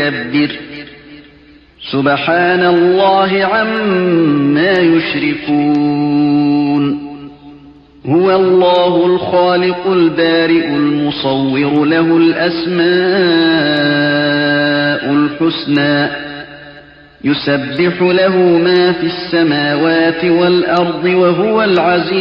يستكبر سبحان الله عما يشركون هو الله الخالق البارئ المصور له الأسماء الحسنى يسبح له ما في السماوات والأرض وهو العزيز